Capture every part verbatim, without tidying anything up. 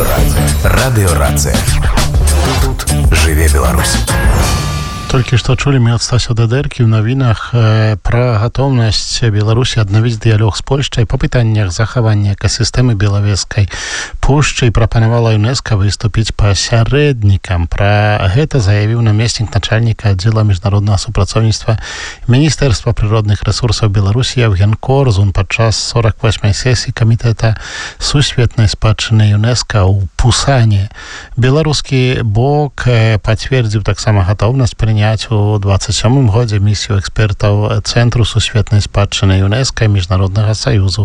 Радыё Рацыя. Тут жыве Беларусь. Толькі што чулі мы ад Стася Дадэркі ў навінах э, пра гатоўнасць Беларусі аднавіць дыялог з Польшчай па пытаннях захавання экасістэмы Белавежскай пушчы і прапанавала ЮНЕСКО выступіць пасярэднікам. Пра гэта заявіў намеснік начальніка аддзела міжнароднага супрацоўніцтва Міністэрства прыродных рэсурсаў Беларусі Евген Корзун падчас сорок восьмай сесіі камітэта сусветнай спадчыны ЮНЕСКО ў Пусане. Беларускі бок э, пацвердзіў таксама гатоўнасць прыняць у двадцать сёмым годзе місію экспертаў Цэнтру сусветнай спадчыны ЮНЕСКО і Міжнароднага саюзу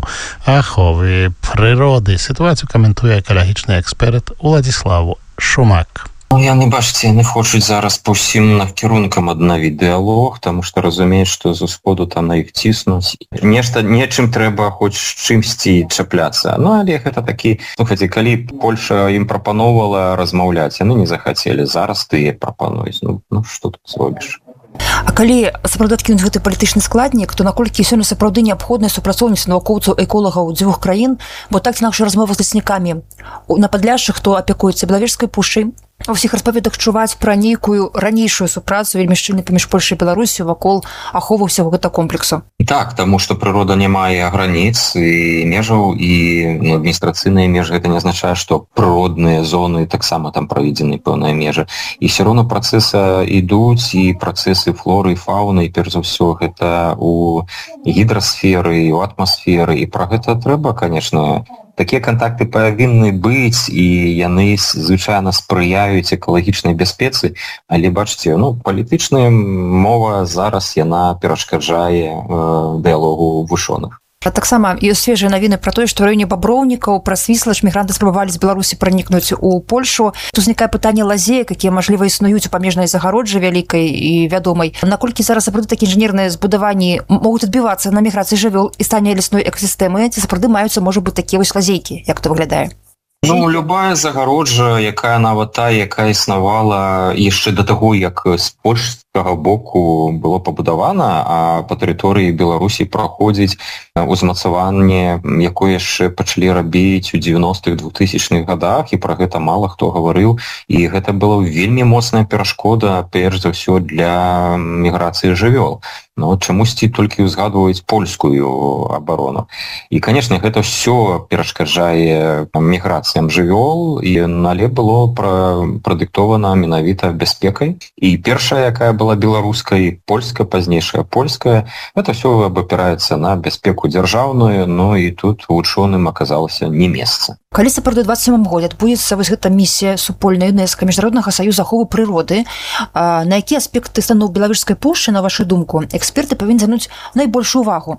аховы прыроды. Сітуацыю каментуе экалагічны эксперт Уладзіслаў Шумак. Ну, яны, бачыце, яны хочуць зараз па ўсім накірункам аднавіць дыялог, таму што разумеюць, што з усходу там на іх ціснуць. Нешта, нечым трэба хоць чымсьці чапляцца. Ну, але гэта такі, слухайце, калі Польша ім прапаноўвала размаўляць, яны не захацелі. Зараз тыя прапануюць. Ну, ну што тут зробіш? А калі сапраўды адкінуць гэты палітычны складнік, то наколькі сёння сапраўды неабходнае супрацоўніцтва навукоўцаў эколагаў дзвюх краін, бо так ці інакш размова з ляснікамі на Падляшшы, хто апякуецца Белавежскай пушчай, ва ўсіх распаведах чуваць пра нейкую ранейшую супрацу вельмі шчыльную паміж Польшай і Беларусю вакол аховы ўсяго гэта комплексу. Так, таму што прырода не мае граніц і межаў, і ну, адміністрацыйныя межы. Гэта не азначае, што прыродныя зоны таксама там праведзены пэўныя межы. І ўсё роўно працэсы ідуць, і працэсы флоры і фауны, і перш за ўсё гэта у гідрасферы, і у атмасферы, і пра гэта трэба, канешне. Такія кантакты павінны быць, і яны звычайна спрыяюць экалагічнай бяспецы, але бачыце, ну, палітычная мова зараз яна перашкаджае э, дыялогу вучоных. А таксама ёсць свежыя навіны пра тое, што ў раёне Баброўнікаў праз Віслач мігранты спрабавалі з Беларусі пранікнуць у Польшу. Тут узнікае пытанне лазеек, якія, мажліва, існуюць у памежнай загароджы вялікай і вядомай. Наколькі зараз сапраўды такія інжынерныя збудаванні могуць адбівацца на міграцыі жывёл і стане лясной экасістэмы, ці сапраўды маюцца, можа быць, такія вось лазейкі, як то выглядае? Ну, любая загароджа, якая нават та, якая існавала яшчэ да таго, як з польскага боку было пабудавана, а па тэрыторыі Беларусі праходзіць узмацаванне, якое яшчэ пачалі рабіць у дзевяностых двухтысячных гадах, і пра гэта мала хто гаварыў, і гэта была вельмі моцная перашкода, перш за ўсё, для міграцыі жывёл. Ну, чамусьці толькі ўзгадваюць польскую абарону. І, канешне, гэта ўсё перашкаджае міграцыям жывёл, і але было прадыктована менавіта бяспекай. І першая, якая была беларускай, польская, пазнейшая польская, гэта ўсё абапіраецца на бяспеку дзяржаўную, ну і тут вучоным аказалася не месца. Калі сапраўды ў двадцать сёмым годзе адбудзецца вось гэта місія супольная ЮНЕСКО, Міжнароднага саюза аховы прыроды, на якія аспекты стану Белавежскай пушчы, на вашу думку, эксперты павінны звярнуць найбольшую увагу?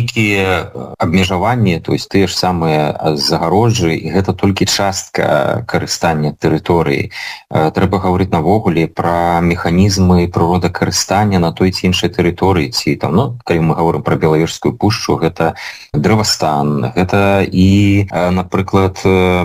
Некія абмежаванні, то есть тыя ж самыя загароджы, і гэта толькі частка карыстання тэрыторыі. Трэба гаварыць навогуле пра механізмы прыродакарыстання на той ці іншай тэрыторыі, ці там, ну, калі мы гаворым пра Белавежскую пушчу, гэта дрэвастан, гэта і, напрыклад,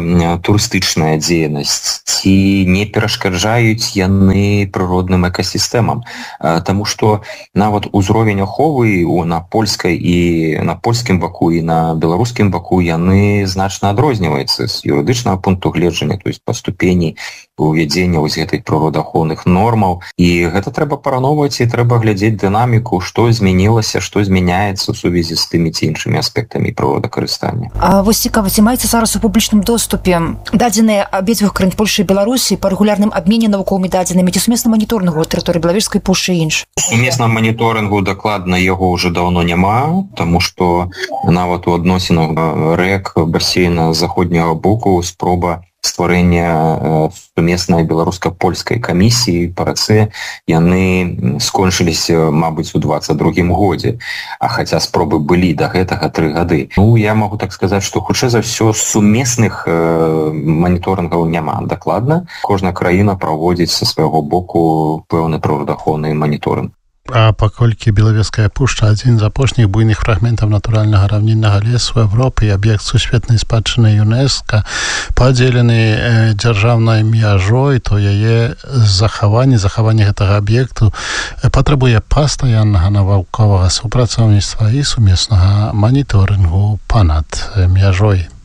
турыстычная дзейнасць, ці не перашкаджаюць яны прыродным экасістэмам. Таму што нават узровень аховы на польскай і на польскім баку і на беларускім баку яны значна адрозніваюцца з юрыдычнага пункту гледжання, то есть па ступені увядзення вось гэтых прыродаахоўных нормаў. І гэта трэба параўноўваць, і трэба глядзець дынаміку, што змянілася, што змяняецца ў сувязі з тымі ці іншымі аспектамі прыродакарыстання. А вось цікава, ці маецца зараз у публічным доступе дадзеныя абедзвюх краін Польшы і Беларусі па рэгулярным абмене навуковымі дадзенымі, ці сумесным маніторынгу тэрыторыі Белавежскай пушчы і інш? Сумесным маніторынгу дакладна яго ўжо даўно няма, таму што нават у адносінах рэк басейна заходняга боку спроба стварэння сумеснай беларуска-польскай камісіі па рацэ, яны скончыліся, мабыць, у двадцать другім годзе, а хаця спробы былі да гэтага тры гады. Ну, я магу так сказаць, што хутчэй за ўсё сумесных э, маніторынгаў няма. Дакладна, кожная краіна праводзіць са свайго боку пэўны прыродаахоўны маніторынг. А паколькі Белавежская пушча адзін з апошніх буйных фрагментаў натуральнага раўніннага лесу Европы і аб'ект сусветнай спадчыны ЮНЕСКО, падзелены дзяржаўнай мяжой, то яе захаванне, захаванне гэтага аб'екту патрабуе пастаяннага навуковага супрацоўніцтва і сумеснага маніторынгу па-над мяжой.